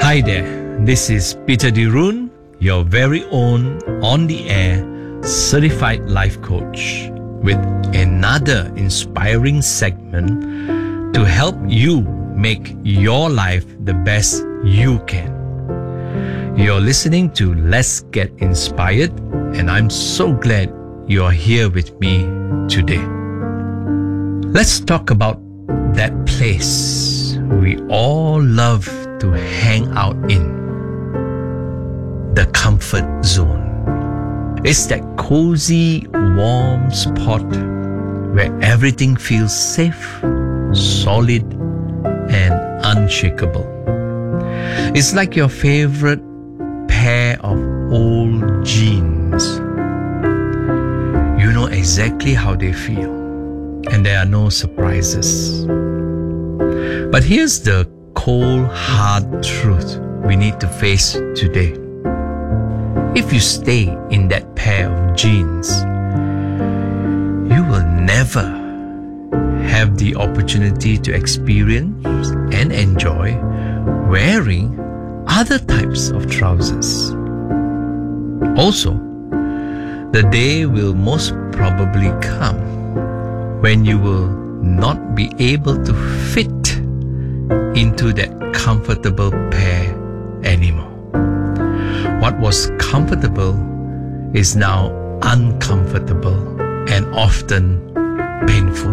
Hi there, this is Peter Dirun, your very own on-the-air certified life coach with another inspiring segment to help you make your life the best you can. You're listening to Let's Get Inspired, and I'm so glad you're here with me today. Let's talk about that place we all love to hang out in, the comfort zone. It's that cozy, warm spot where everything feels safe, solid, and unshakable. It's like your favorite pair of old jeans. You know exactly how they feel, and there are no surprises. But here's the cold, hard truth we need to face today. If you stay in that pair of jeans, you will never have the opportunity to experience and enjoy wearing other types of trousers. Also, the day will most probably come when you will not be able to fit into that comfortable pair anymore. What was comfortable is now uncomfortable and often painful.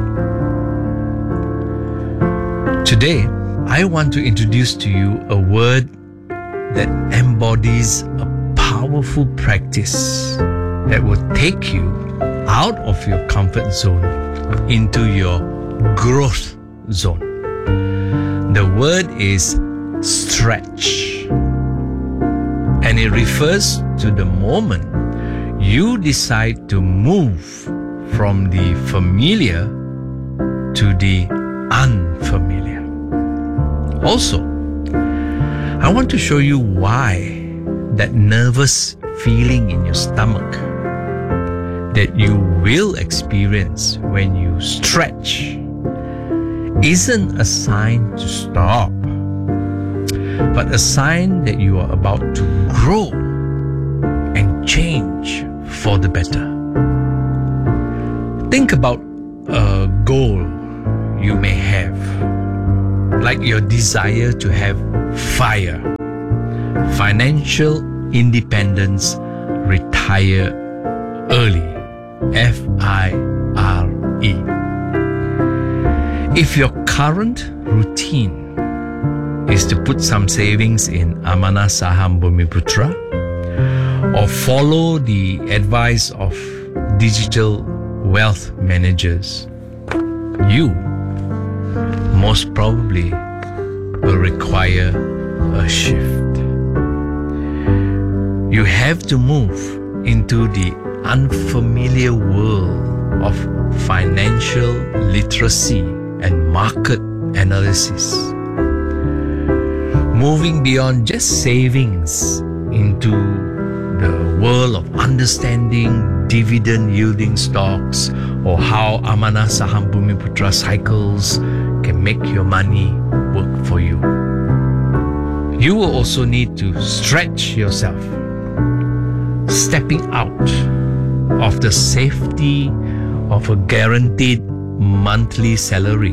Today, I want to introduce to you a word that embodies a powerful practice that will take you out of your comfort zone into your growth zone. The word is stretch, and it refers to the moment you decide to move from the familiar to the unfamiliar. Also, I want to show you why that nervous feeling in your stomach that you will experience when you stretch isn't a sign to stop, but a sign that you are about to grow and change for the better. Think about a goal you may have, like your desire to have FIRE, financial independence, retire early, FIRE. If your current routine is to put some savings in Amanah Saham Bumiputra or follow the advice of digital wealth managers, you most probably will require a shift. You have to move into the unfamiliar world of financial literacy and market analysis. Moving beyond just savings into the world of understanding dividend yielding stocks or how Amanah Saham Bumiputra cycles can make your money work for you. You will also need to stretch yourself, stepping out of the safety of a guaranteed monthly salary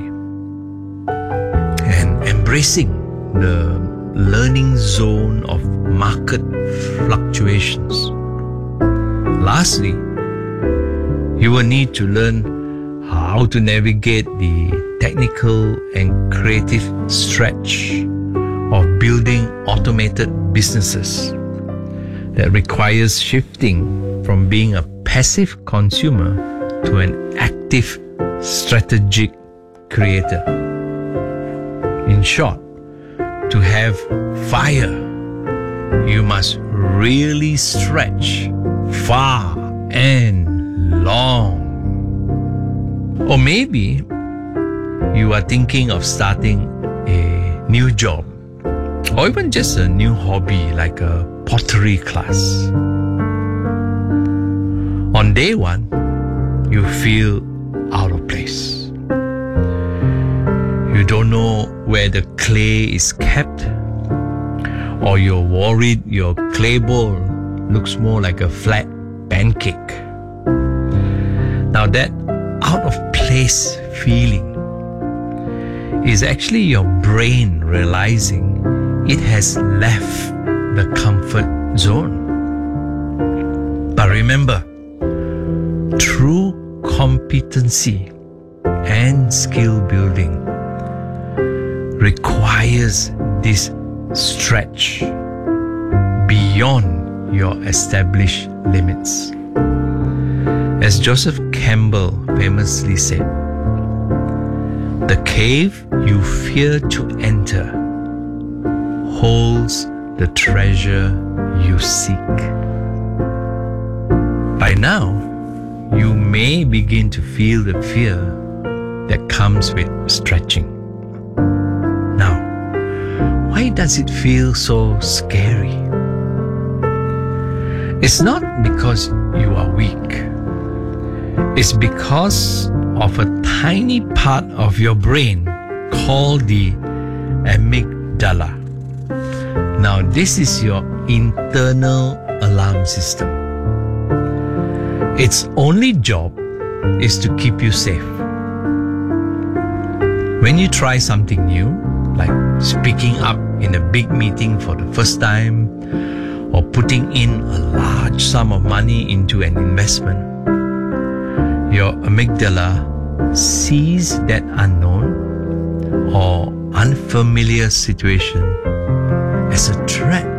and embracing the learning zone of market fluctuations. Lastly, you will need to learn how to navigate the technical and creative stretch of building automated businesses that requires shifting from being a passive consumer to an active strategic creator. In short, to have FIRE, you must really stretch far and long. Or maybe you are thinking of starting a new job or even just a new hobby like a pottery class. On day one, you feel out of place. You don't know where the clay is kept Or you're worried your clay bowl looks more like a flat pancake. Now that out of place feeling is actually your brain realizing it has left the comfort zone. But remember, true competency and skill building requires this stretch beyond your established limits. As Joseph Campbell famously said, the cave you fear to enter holds the treasure you seek. By now, you may begin to feel the fear that comes with stretching. Now, why does it feel so scary? It's not because you are weak. It's because of a tiny part of your brain called the amygdala. Now, this is your internal alarm system. Its only job is to keep you safe. When you try something new, like speaking up in a big meeting for the first time, or putting in a large sum of money into an investment, your amygdala sees that unknown or unfamiliar situation as a threat.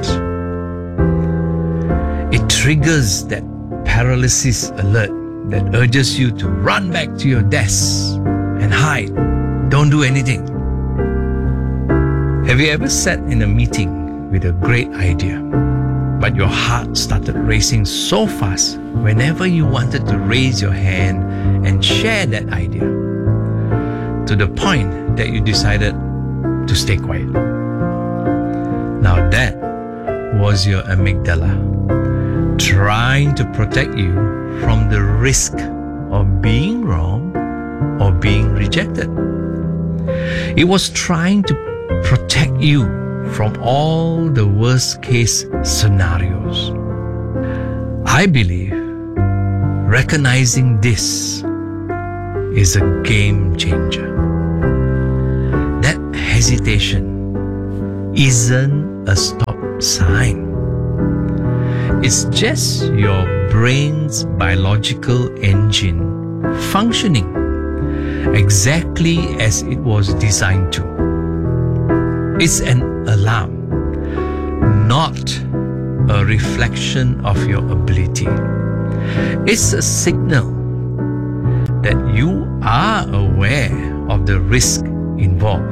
It triggers that paralysis alert that urges you to run back to your desk and hide. Don't do anything. Have you ever sat in a meeting with a great idea, but your heart started racing so fast whenever you wanted to raise your hand and share that idea, to the point that you decided to stay quiet? Now that was your amygdala trying to protect you from the risk of being wrong or being rejected. It was trying to protect you from all the worst case scenarios. I believe recognizing this is a game changer. That hesitation isn't a stop sign. It's just your brain's biological engine functioning exactly as it was designed to. It's an alarm, not a reflection of your ability. It's a signal that you are aware of the risk involved.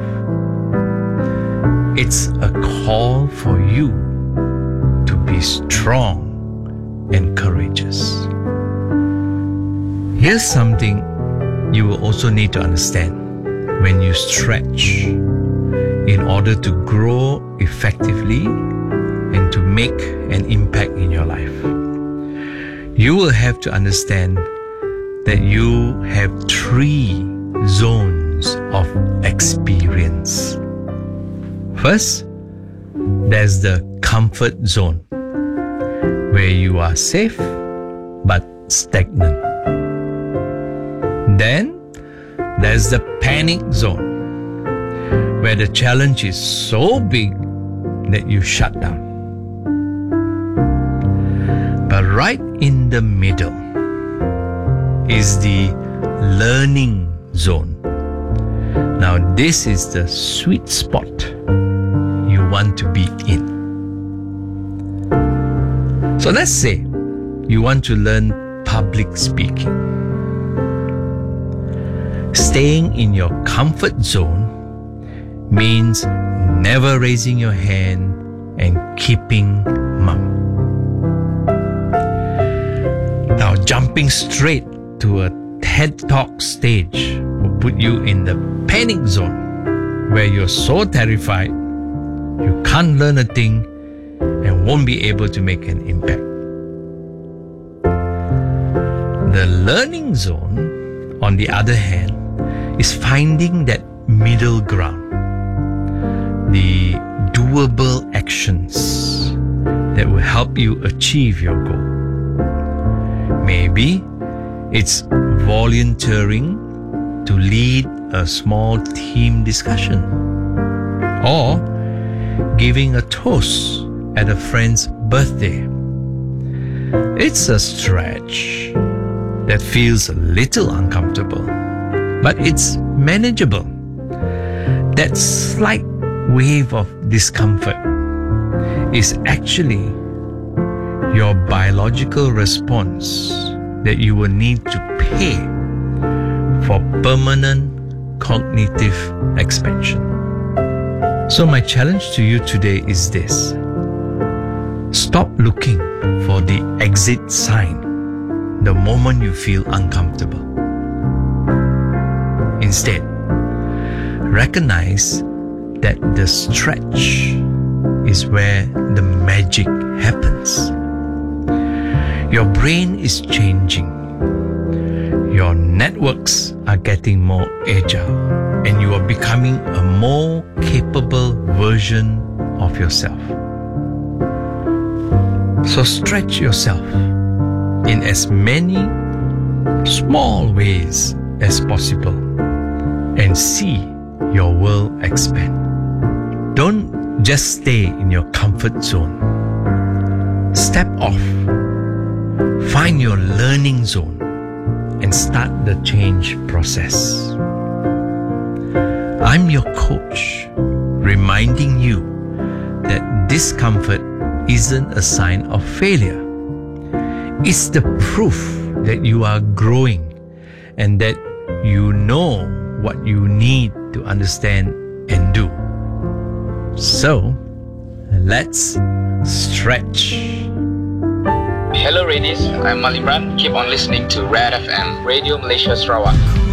It's a call for you to be strong and courageous. Here's something you will also need to understand when you stretch in order to grow effectively and to make an impact in your life. You will have to understand that you have 3 zones of experience. First, there's the comfort zone, where you are safe but stagnant. Then, there's the panic zone, where the challenge is so big that you shut down. But right in the middle is the learning zone. Now, this is the sweet spot you want to be in. So let's say you want to learn public speaking. Staying in your comfort zone means never raising your hand and keeping mum. Now, jumping straight to a TED Talk stage will put you in the panic zone, where you're so terrified you can't learn a thing and won't be able to make an impact. The learning zone, on the other hand, is finding that middle ground, the doable actions that will help you achieve your goal. Maybe it's volunteering to lead a small team discussion, or giving a toast at a friend's birthday. It's a stretch that feels a little uncomfortable, but it's manageable. That slight wave of discomfort is actually your biological response that you will need to pay for permanent cognitive expansion. So my challenge to you today is this: stop looking for the exit sign the moment you feel uncomfortable. Instead, recognize that the stretch is where the magic happens. Your brain is changing. Your networks are getting more agile, and you are becoming a more capable version of yourself. So stretch yourself in as many small ways as possible and see your world expand. Don't just stay in your comfort zone. Step off. Find your learning zone and start the change process. I'm your coach, reminding you that discomfort isn't a sign of failure. It's the proof that you are growing and that you know what you need to understand and do. So, let's stretch. Hello Radies, I'm Malimran. Keep on listening to Rad FM, Radio Malaysia Sarawak.